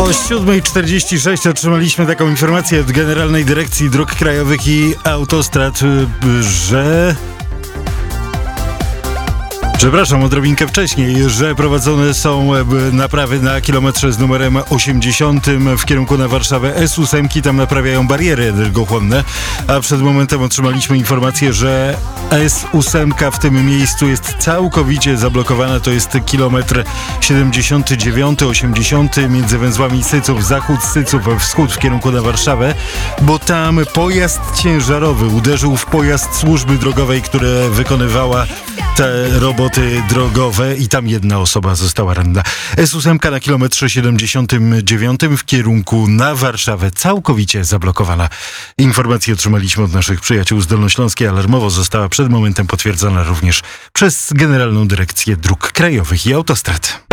O 7:46 otrzymaliśmy taką informację od Generalnej Dyrekcji Dróg Krajowych i Autostrad, że... Przepraszam, odrobinkę wcześniej, że prowadzone są naprawy na kilometrze z numerem 80 w kierunku na Warszawę S8. Tam naprawiają bariery energochłonne, a przed momentem otrzymaliśmy informację, że S8 w tym miejscu jest całkowicie zablokowana. To jest kilometr 79, 80 między węzłami Syców Zachód, Syców Wschód w kierunku na Warszawę, bo tam pojazd ciężarowy uderzył w pojazd służby drogowej, która wykonywała te roboty drogowe i tam jedna osoba została ranna. S8 na kilometrze 79 w kierunku na Warszawę całkowicie zablokowana. Informację otrzymaliśmy od naszych przyjaciół z Dolnośląskiej. Alarmowo została przed momentem potwierdzona również przez Generalną Dyrekcję Dróg Krajowych i Autostrad.